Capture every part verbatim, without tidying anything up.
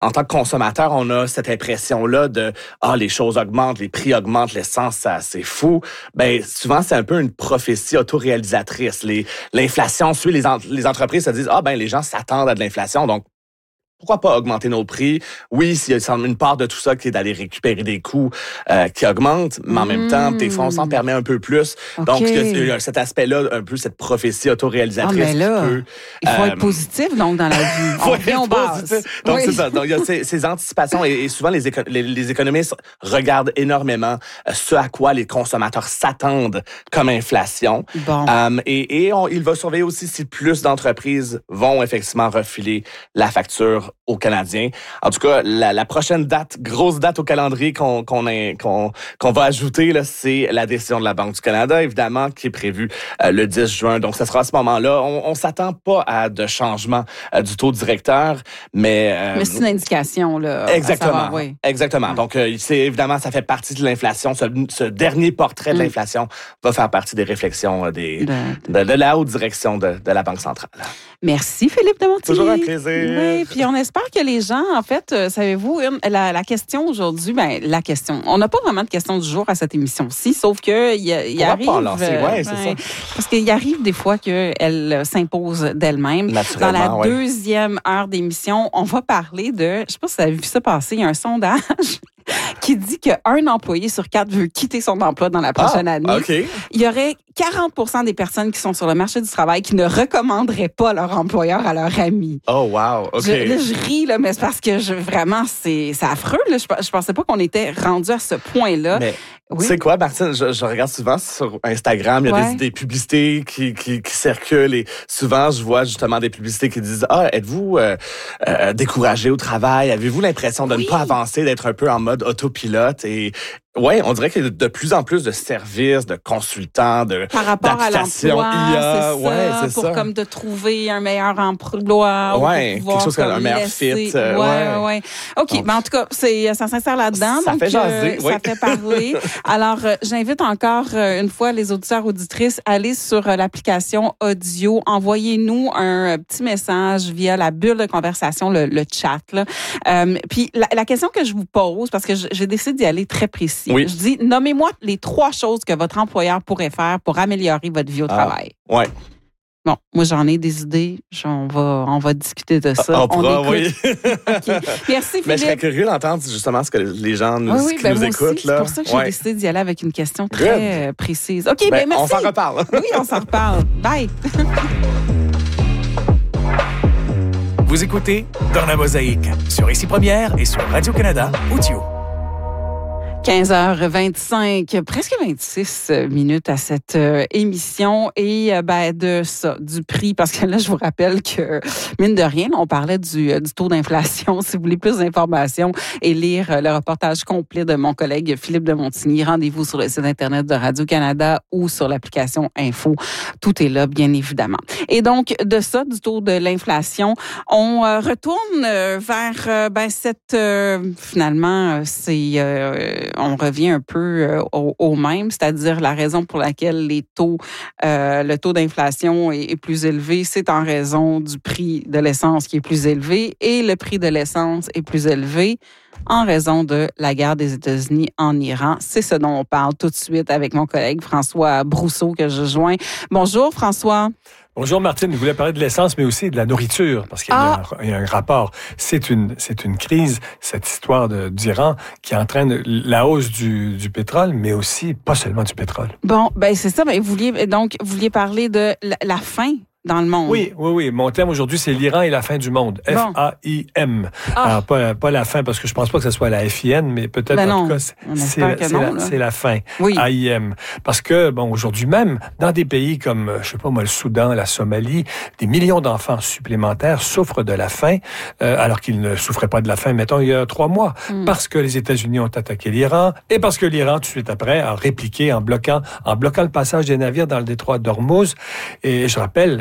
en tant que consommateur, on a cette impression-là de « Ah, les choses augmentent, les prix augmentent, l'essence, ça, c'est fou ». Ben souvent, c'est un peu une prophétie autoréalisatrice. Les, l'inflation suit les, en, les entreprises se disent « Ah, ben les gens s'attendent à de l'inflation, donc pourquoi pas augmenter nos prix? » Oui, s'il y a une part de tout ça qui est d'aller récupérer des coûts euh, qui augmentent, mais en mmh. même temps, des fois, on s'en permet un peu plus. Okay. Donc, il y a cet aspect-là, un peu cette prophétie autoréalisatrice. Ah, mais là, peut, il faut euh, être positif, donc, dans la vie. On revient aux bases. Donc, oui. c'est ça. Donc, il y a ces, ces anticipations et, et souvent, les, éco- les, les économistes regardent énormément ce à quoi les consommateurs s'attendent comme inflation. Bon. Um, et et on, il va surveiller aussi si plus d'entreprises vont effectivement refiler la facture aux Canadiens. En tout cas, la, la prochaine date, grosse date au calendrier qu'on, qu'on, a, qu'on, qu'on va ajouter, là, c'est la décision de la Banque du Canada, évidemment, qui est prévue euh, le dix juin. Donc, ce sera à ce moment-là. On, on s'attend pas à de changement euh, du taux directeur, mais... Euh, mais c'est une indication, là. Exactement. Savoir, oui. Exactement. Ouais. Donc, euh, c'est évidemment, ça fait partie de l'inflation. Ce, ce dernier portrait de mm. l'inflation va faire partie des réflexions euh, des, de, de, de la haute direction de, de la Banque centrale. Merci, Philippe de Montigny. Toujours un plaisir. Oui, puis on espère que les gens, en fait, euh, savez-vous, une, la, la question aujourd'hui, ben la question, on n'a pas vraiment de question du jour à cette émission-ci, sauf que il, il arrive... On va pas en lancer, euh, ouais, c'est ben, ça. Parce qu'il arrive des fois qu'elle s'impose d'elle-même. Dans la ouais. deuxième heure d'émission, on va parler de, je sais pas si vous avez vu ça passer, il y a un sondage qui dit qu'un employé sur quatre veut quitter son emploi dans la prochaine ah, année. Okay. Il y aurait quarante pour cent des personnes qui sont sur le marché du travail qui ne recommanderaient pas leur employeur à leur ami. Oh, wow, OK. Je, là, je ris, là, mais c'est parce que je, vraiment, c'est, c'est affreux. Là. Je, je pensais pas qu'on était rendu à ce point-là. Mais... Oui. Tu sais quoi, Martine, je, je regarde souvent sur Instagram, il y a ouais. des, des publicités qui, qui, qui circulent et souvent, je vois justement des publicités qui disent « Ah, êtes-vous euh, euh, découragé au travail? Avez-vous l'impression de oui. ne pas avancer, d'être un peu en mode autopilote? » Et ouais, on dirait qu'il y a de plus en plus de services, de consultants, de par rapport à l'emploi, I A, c'est ça, ouais, c'est pour ça. comme de trouver un meilleur emploi, ouais, pouvoir, quelque chose comme un meilleur laisser... fit. Euh, ouais, ouais, ouais. Ok, donc, ben en tout cas, c'est ça s'insère là-dedans, ça donc fait jaser, euh, oui. ça fait parler. Alors, euh, j'invite encore euh, une fois les auditeurs auditrices à aller sur euh, l'application audio, envoyez-nous un euh, petit message via la bulle de conversation, le, le chat. Là. Euh, puis la, la question que je vous pose, parce que j'ai décidé d'y aller très précis. Oui. Je dis nommez-moi les trois choses que votre employeur pourrait faire pour améliorer votre vie au ah, travail. Ouais. Bon, moi, j'en ai des idées. On va, on va discuter de ça. On, on pourra, oui. Okay. Merci, Philippe. Mais je serais curieux d'entendre justement ce que les gens nous, oui, oui, qui ben nous moi écoutent. Aussi, là. C'est pour ça que j'ai ouais. décidé d'y aller avec une question très euh, précise. OK, ben, ben merci. On s'en reparle. Oui, on s'en reparle. Bye. Vous écoutez Dans la Mosaïque sur Ici Première et sur Radio-Canada Audio. quinze heures vingt-cinq, presque vingt-six minutes à cette euh, émission et euh, ben de ça, du prix, parce que là, je vous rappelle que, mine de rien, on parlait du, du taux d'inflation. Si vous voulez plus d'informations et lire euh, le reportage complet de mon collègue Philippe de Montigny, rendez-vous sur le site Internet de Radio-Canada ou sur l'application Info. Tout est là, bien évidemment. Et donc, de ça, du taux de l'inflation, on euh, retourne euh, vers euh, ben, cette, euh, finalement, c'est... Euh, on revient un peu euh, au, au même, c'est-à-dire la raison pour laquelle les taux, euh, le taux d'inflation est, est plus élevé, c'est en raison du prix de l'essence qui est plus élevé et le prix de l'essence est plus élevé en raison de la guerre des États-Unis en Iran. C'est ce dont on parle tout de suite avec mon collègue François Brousseau que je joins. Bonjour François. Bonjour Martine, je voulais parler de l'essence, mais aussi de la nourriture, parce qu'il y a, ah. un, il y a un rapport. C'est une, c'est une crise, cette histoire de, d'Iran, qui entraîne la hausse du, du pétrole, mais aussi pas seulement du pétrole. Bon, ben c'est ça. Ben vous vouliez donc vous vouliez parler de la, la faim dans le monde. Oui, oui, oui. Mon thème aujourd'hui, c'est l'Iran et la fin du monde. F A I M. Ah. Alors, pas, pas la fin, parce que je pense pas que ce soit la F I N, mais peut-être, ben en non. tout cas, c'est, c'est, la, c'est, non, la, c'est la fin. Oui. A I M. Parce que, bon, aujourd'hui même, dans des pays comme, je sais pas moi, le Soudan, la Somalie, des millions d'enfants supplémentaires souffrent de la faim, euh, alors qu'ils ne souffraient pas de la faim, mettons, il y a trois mois. Mm. Parce que les États-Unis ont attaqué l'Iran, et parce que l'Iran, tout de suite après, a répliqué en bloquant, en bloquant le passage des navires dans le détroit d'Ormuz. Et je rappelle,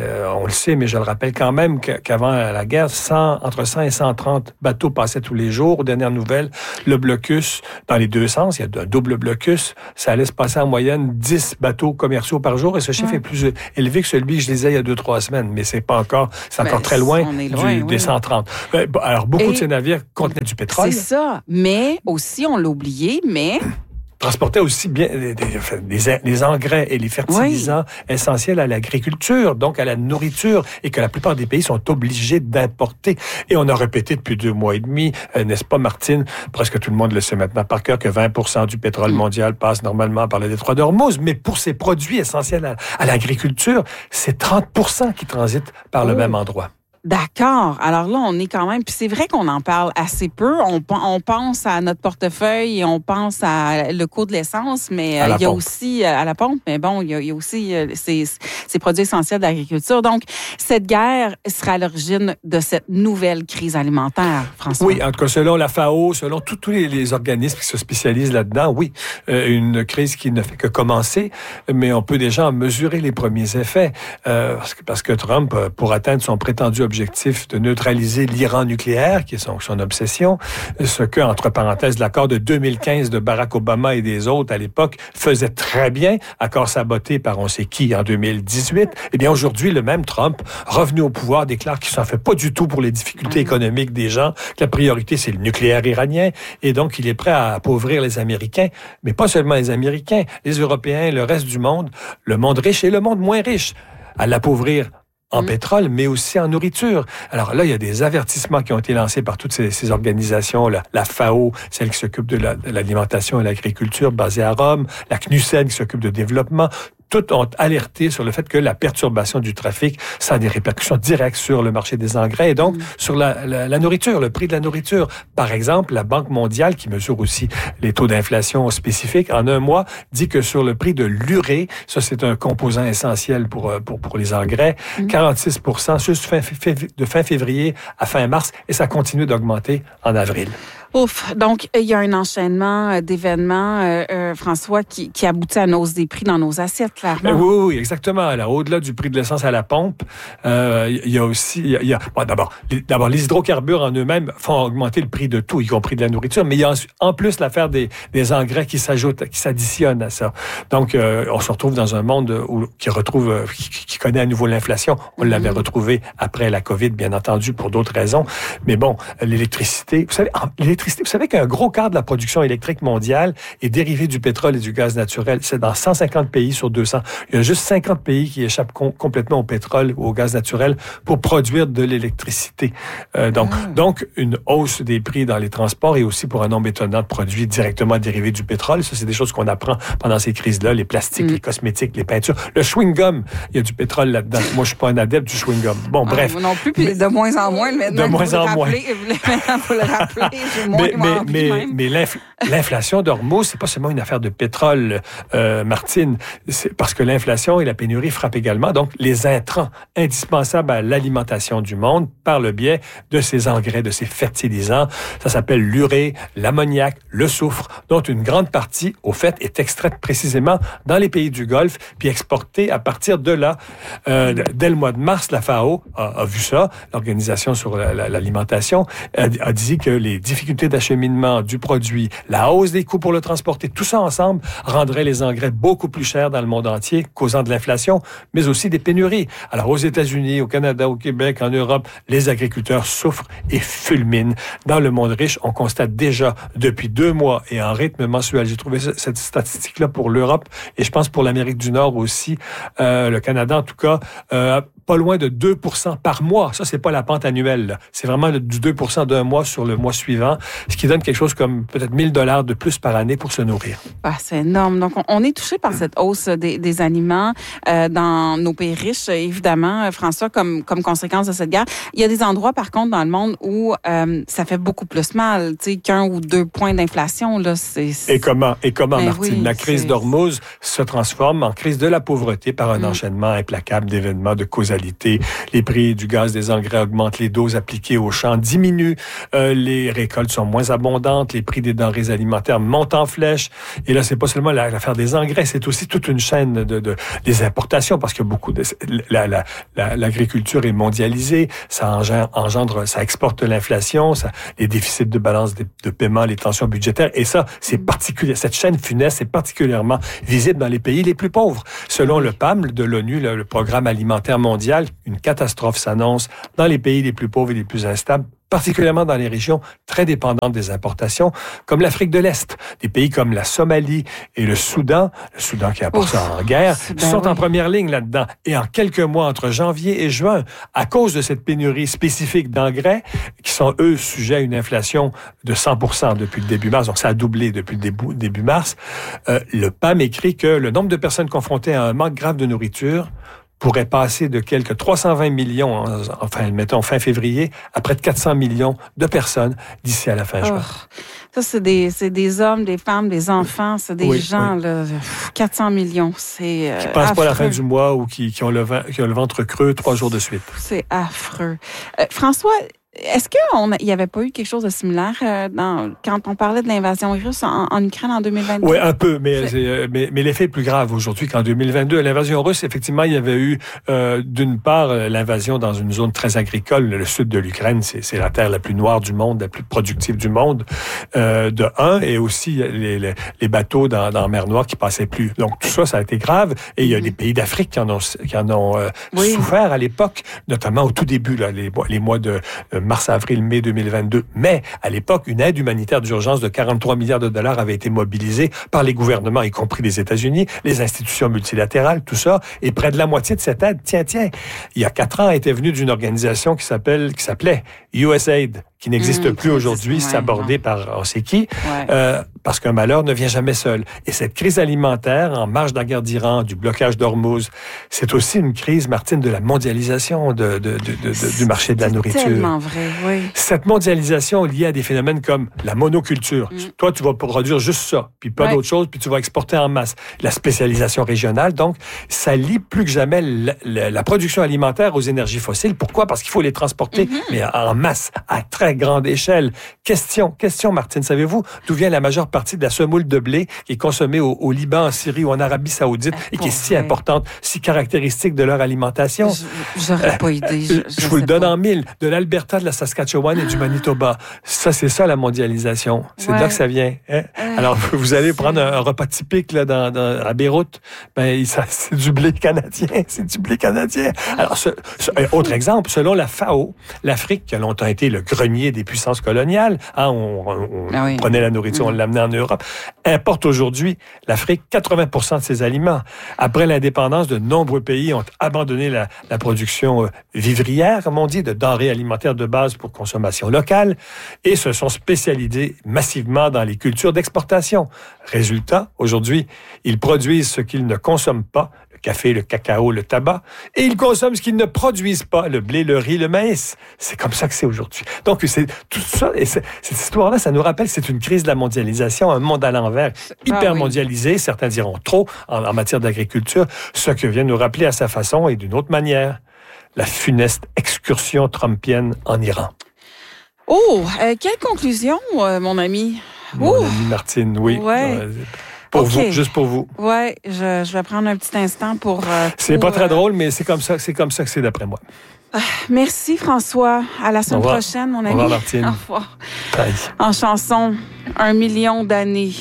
euh, on le sait, mais je le rappelle quand même qu'avant la guerre, cent, entre cent et cent trente bateaux passaient tous les jours. Aux dernières nouvelles, le blocus, dans les deux sens, il y a un double blocus, ça allait se passer en moyenne dix bateaux commerciaux par jour, et ce chiffre ouais. est plus élevé que celui que je lisais il y a deux, trois semaines, mais c'est pas encore, c'est encore ben, très loin, loin du, oui. des cent trente. Alors, beaucoup et de ces navires contenaient du pétrole. C'est ça, mais aussi, on l'a oublié, mais... transportait aussi bien des, des, des engrais et les fertilisants oui. essentiels à l'agriculture, donc à la nourriture, et que la plupart des pays sont obligés d'importer. Et on a répété depuis deux mois et demi, euh, n'est-ce pas, Martine? Presque tout le monde le sait maintenant par cœur que vingt pour cent du pétrole mondial passe normalement par le détroit d'Ormuz, mais pour ces produits essentiels à, à l'agriculture, c'est trente pour cent qui transitent par oh. le même endroit. D'accord. Alors là, on est quand même... Puis c'est vrai qu'on en parle assez peu. On, on pense à notre portefeuille et on pense à le coût de l'essence, mais euh, il y a pompe. aussi... à la pompe, mais bon, il y a, il y a aussi euh, ces, ces produits essentiels d'agriculture. Donc, cette guerre sera à l'origine de cette nouvelle crise alimentaire, François. Oui, en tout cas, selon la F A O, selon tous les, les organismes qui se spécialisent là-dedans, oui, euh, une crise qui ne fait que commencer, mais on peut déjà en mesurer les premiers effets. Euh, parce, que, parce que Trump, pour atteindre son prétendu objectif de neutraliser l'Iran nucléaire, qui est son, son obsession, ce que, entre parenthèses, l'accord de deux mille quinze de Barack Obama et des autres à l'époque faisait très bien, accord saboté par on sait qui en deux mille dix-huit. Eh bien, aujourd'hui, le même Trump, revenu au pouvoir, déclare qu'il s'en fait pas du tout pour les difficultés économiques des gens, que la priorité, c'est le nucléaire iranien, et donc il est prêt à appauvrir les Américains, mais pas seulement les Américains, les Européens, le reste du monde, le monde riche et le monde moins riche, à l'appauvrir en mmh. pétrole, mais aussi en nourriture. Alors là, il y a des avertissements qui ont été lancés par toutes ces, ces organisations, la, la F A O, celle qui s'occupe de, la, de l'alimentation et l'agriculture basée à Rome, la C N U S E D qui s'occupe de développement. Toutes ont alerté sur le fait que la perturbation du trafic, ça a des répercussions directes sur le marché des engrais et donc mmh. sur la, la, la nourriture, le prix de la nourriture. Par exemple, la Banque mondiale, qui mesure aussi les taux d'inflation spécifiques, en un mois, dit que sur le prix de l'urée, ça c'est un composant essentiel pour, pour, pour les engrais, mmh. quarante-six pour cent juste fin, de fin février à fin mars, et ça continue d'augmenter en avril. Ouf. Donc, il y a un enchaînement d'événements, euh, euh, François, qui, qui aboutit à une hausse des prix dans nos assiettes, clairement. Oui, oui, exactement. Alors, au-delà du prix de l'essence à la pompe, euh, il y a aussi... Il y a, bon, d'abord, les, d'abord, les hydrocarbures en eux-mêmes font augmenter le prix de tout, y compris de la nourriture, mais il y a en plus l'affaire des, des engrais qui s'ajoutent, qui s'additionnent à ça. Donc, euh, on se retrouve dans un monde où, qui retrouve, qui, qui connaît à nouveau l'inflation. On mm-hmm. l'avait retrouvé après la COVID, bien entendu, pour d'autres raisons. Mais bon, l'électricité... Vous savez, l'électricité Vous savez qu'un gros quart de la production électrique mondiale est dérivé du pétrole et du gaz naturel. C'est dans cent cinquante pays sur deux cents. Il y a juste cinquante pays qui échappent com- complètement au pétrole ou au gaz naturel pour produire de l'électricité. Euh, donc, mmh. donc, une hausse des prix dans les transports et aussi pour un nombre étonnant de produits directement dérivés du pétrole. Ça, c'est des choses qu'on apprend pendant ces crises-là. Les plastiques, mmh. les cosmétiques, les peintures. Le chewing-gum, il y a du pétrole là-dedans. Moi, je suis pas un adepte du chewing-gum. Bon, ah, bref. Moi non plus, puis mais, de moins en moins. Maintenant, de moins en rappeler, moins. Maintenant, il faut le rappeler. Mais, mais, mais, mais l'infl- l'inflation d'Ormuz, c'est pas seulement une affaire de pétrole, euh, Martine. C'est parce que l'inflation et la pénurie frappent également donc les intrants indispensables à l'alimentation du monde par le biais de ces engrais, de ces fertilisants. Ça s'appelle l'urée, l'ammoniac, le soufre, dont une grande partie, au fait, est extraite précisément dans les pays du Golfe, puis exportée à partir de là. Euh, dès le mois de mars, la F A O a, a vu ça, l'Organisation sur la, la, l'alimentation, a, a dit que les difficultés d'acheminement du produit, la hausse des coûts pour le transporter, tout ça ensemble rendrait les engrais beaucoup plus chers dans le monde entier, causant de l'inflation, mais aussi des pénuries. Alors, aux États-Unis, au Canada, au Québec, en Europe, les agriculteurs souffrent et fulminent. Dans le monde riche, on constate déjà depuis deux mois et en rythme mensuel, j'ai trouvé cette statistique-là pour l'Europe et je pense pour l'Amérique du Nord aussi, euh, le Canada en tout cas, euh, pas loin de deux pour cent par mois. Ça, c'est pas la pente annuelle, là. C'est vraiment du deux pour cent d'un mois sur le mois suivant, ce qui donne quelque chose comme peut-être mille dollars de plus par année pour se nourrir. Ah, c'est énorme. Donc, on est touché par cette hausse des, des aliments euh, dans nos pays riches, évidemment, François, comme, comme conséquence de cette guerre. Il y a des endroits, par contre, dans le monde où euh, ça fait beaucoup plus mal, tu sais, qu'un ou deux points d'inflation, là, c'est... c'est... Et comment, et comment, Mais Martine? oui, la crise c'est... d'Ormuz se transforme en crise de la pauvreté par un mmh. enchaînement implacable d'événements de causalité l'actualité. Les prix du gaz, des engrais augmentent, les doses appliquées aux champs diminuent, euh, les récoltes sont moins abondantes, les prix des denrées alimentaires montent en flèche. Et là, c'est pas seulement l'affaire des engrais, c'est aussi toute une chaîne de, de des importations, parce que beaucoup de la, la, la, l'agriculture est mondialisée, ça engendre, engendre ça exporte l'inflation, ça, les déficits de balance de, de paiement, les tensions budgétaires. Et ça, c'est particulier. Cette chaîne funeste est particulièrement visible dans les pays les plus pauvres. Selon le P A M de l'ONU, le, le Programme alimentaire mondial, une catastrophe s'annonce dans les pays les plus pauvres et les plus instables, particulièrement dans les régions très dépendantes des importations, comme l'Afrique de l'Est. Des pays comme la Somalie et le Soudan, le Soudan qui a pour ça en guerre, ben sont oui. en première ligne là-dedans. Et en quelques mois, entre janvier et juin, à cause de cette pénurie spécifique d'engrais, qui sont, eux, sujets à une inflation de cent pour cent depuis le début mars, donc ça a doublé depuis le début, début mars, euh, le P A M écrit que le nombre de personnes confrontées à un manque grave de nourriture pourrait passer de quelques trois cent vingt millions, enfin, mettons, fin février, à près de quatre cents millions de personnes d'ici à la fin juin. Oh, ça, c'est des, c'est des hommes, des femmes, des enfants, c'est des oui, gens, oui. Là, quatre cents millions, c'est euh, Qui passent affreux. Pas à la fin du mois ou qui, qui, ont le, qui ont le ventre creux trois jours de suite. C'est affreux. Euh, François, est-ce qu'il n'y avait pas eu quelque chose de similaire euh, dans, quand on parlait de l'invasion russe en, en Ukraine en deux mille vingt-deux? Oui, un peu, mais, c'est, mais, mais l'effet est plus grave aujourd'hui qu'en deux mille vingt-deux. L'invasion russe, effectivement, il y avait eu, euh, d'une part, l'invasion dans une zone très agricole. Le sud de l'Ukraine, c'est, c'est la terre la plus noire du monde, la plus productive du monde, euh, de un, et aussi les, les, les bateaux dans, dans la mer Noire qui passaient plus. Donc, tout ça, ça a été grave. Et il y a des pays d'Afrique qui en ont, qui en ont euh, oui. souffert à l'époque, notamment au tout début, là, les, les mois de euh, mars, avril, mai deux mille vingt-deux. Mais, à l'époque, une aide humanitaire d'urgence de quarante-trois milliards de dollars avait été mobilisée par les gouvernements, y compris les États-Unis, les institutions multilatérales, tout ça. Et près de la moitié de cette aide, tiens, tiens, il y a quatre ans, était venue d'une organisation qui s'appelle, qui s'appelait U S A I D, qui n'existe mmh, plus aujourd'hui, ouais, sabordée non. par on sait qui, ouais. euh, parce qu'un malheur ne vient jamais seul. Et cette crise alimentaire, en marge de la guerre d'Iran, du blocage d'Ormuz, c'est aussi une crise, Martine, de la mondialisation de, de, de, de, du marché de la nourriture. C'est tellement vrai, oui. Cette mondialisation liée à des phénomènes comme la monoculture. Mmh. Toi, tu vas produire juste ça, puis pas ouais. d'autres choses, puis tu vas exporter en masse. La spécialisation régionale, donc, ça lie plus que jamais la, la, la production alimentaire aux énergies fossiles. Pourquoi? Parce qu'il faut les transporter, mmh. mais en masse, à très grande échelle. Question, question, Martine, savez-vous d'où vient la majeure partie de la semoule de blé qui est consommée au, au Liban, en Syrie ou en Arabie Saoudite et qui est si importante, si caractéristique de leur alimentation? Je, j'aurais euh, pas idée. Je, je, je vous le donne pas. En mille. De l'Alberta, de la Saskatchewan et du Manitoba. Ça, c'est ça, la mondialisation. C'est ouais. de là que ça vient. Hein? Ouais. Alors, vous allez prendre un, un repas typique là, dans, dans, à Beyrouth. Ben, ça, c'est du blé canadien. C'est du blé canadien. Alors, ce, ce, autre exemple, selon la F A O, l'Afrique, qui a longtemps été le grenier des puissances coloniales, hein, on, on, ah oui. on prenait la nourriture, mmh. on l'amenait en Europe, importe aujourd'hui, l'Afrique, quatre-vingts pour cent de ses aliments. Après l'indépendance, de nombreux pays ont abandonné la, la production euh, vivrière, comme on dit, de denrées alimentaires de base pour consommation locale, et se sont spécialisés massivement dans les cultures d'exportation. Résultat, aujourd'hui, ils produisent ce qu'ils ne consomment pas, le café, le cacao, le tabac, et ils consomment ce qu'ils ne produisent pas, le blé, le riz, le maïs. C'est comme ça que c'est aujourd'hui. Donc, c'est tout ça, et c'est, cette histoire-là, ça nous rappelle, c'est une crise de la mondialisation, un monde à l'envers, hyper ah, oui. mondialisé, certains diront trop, en, en matière d'agriculture, ce que vient nous rappeler à sa façon et d'une autre manière, la funeste excursion trumpienne en Iran. Oh, euh, quelle conclusion, euh, mon ami? Mon Ouh. ami Martine, oui. Ouais. Euh, Pour okay. vous, juste pour vous. Oui, je, je vais prendre un petit instant pour... Euh, c'est pour, pas très euh... drôle, mais c'est comme ça, c'est comme ça que c'est d'après moi. Ah, merci François. À la semaine prochaine, mon ami. Au revoir, Martine. Au revoir. Bye. En chanson, un million d'années.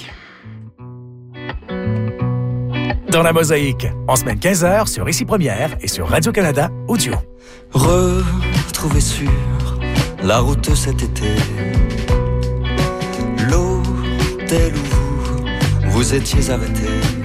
Dans la mosaïque, en semaine quinze heures sur Ici Première et sur Radio-Canada Audio. Retrouver sur la route cet été l'hôtel où vous vous étiez arrêté.